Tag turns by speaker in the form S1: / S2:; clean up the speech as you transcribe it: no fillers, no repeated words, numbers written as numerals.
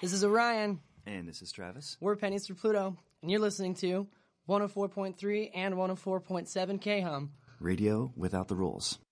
S1: This is Orion.
S2: And this is Travis.
S1: We're Pennies for Pluto, and you're listening to 104.3 and 104.7 K-Hum.
S2: Radio without the rules.